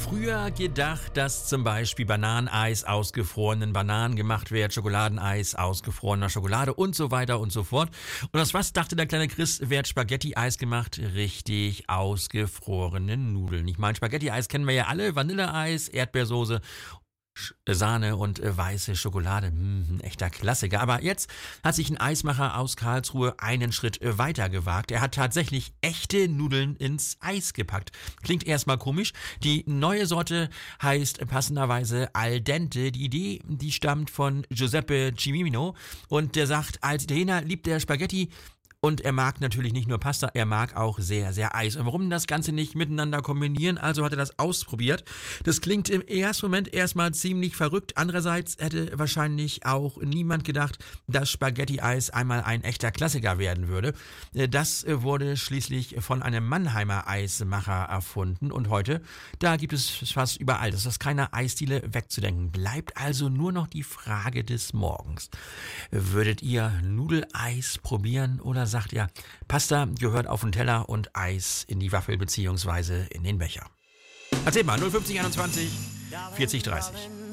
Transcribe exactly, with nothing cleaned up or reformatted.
früher gedacht, dass zum Beispiel Bananeneis aus gefrorenen Bananen gemacht wird, Schokoladeneis aus gefrorener Schokolade und so weiter und so fort. Und aus was dachte der kleine Chris, wird Spaghetti-Eis gemacht? Richtig, aus gefrorenen Nudeln. Ich meine, Spaghetti-Eis kennen wir ja alle, Vanilleeis, Erdbeersoße, Sahne und äh, weiße Schokolade. Hm, ein echter Klassiker. Aber jetzt hat sich ein Eismacher aus Karlsruhe einen Schritt äh, weiter gewagt. Er hat tatsächlich echte Nudeln ins Eis gepackt. Klingt erstmal komisch. Die neue Sorte heißt passenderweise Al Dente. Die Idee, die stammt von Giuseppe Cimino und der sagt, als Italiener liebt er Spaghetti. Und er mag natürlich nicht nur Pasta, er mag auch sehr, sehr Eis. Und warum das Ganze nicht miteinander kombinieren? Also hat er das ausprobiert. Das klingt im ersten Moment erstmal ziemlich verrückt. Andererseits hätte wahrscheinlich auch niemand gedacht, dass Spaghetti-Eis einmal ein echter Klassiker werden würde. Das wurde schließlich von einem Mannheimer Eismacher erfunden. Und heute, da gibt es fast überall. Das ist aus keiner Eisdiele wegzudenken. Bleibt also nur noch die Frage des Morgens. Würdet ihr Nudeleis probieren oder sagt ihr, Pasta gehört auf den Teller und Eis in die Waffel beziehungsweise in den Becher? Erzähl mal, null fünfzig einundzwanzig vierzig dreißig.